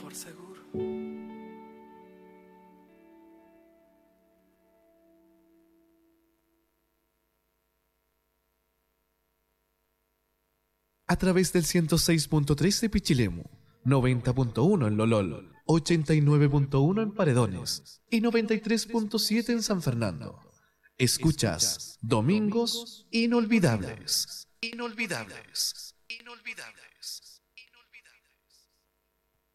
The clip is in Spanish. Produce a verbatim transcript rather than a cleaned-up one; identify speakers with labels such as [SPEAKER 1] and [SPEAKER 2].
[SPEAKER 1] por seguro.
[SPEAKER 2] A través del ciento seis punto tres de Pichilemu, noventa punto uno en Lolol, ochenta y nueve punto uno en Paredones y noventa y tres punto siete en San Fernando. Escuchas Domingos Inolvidables. Inolvidables. Inolvidables.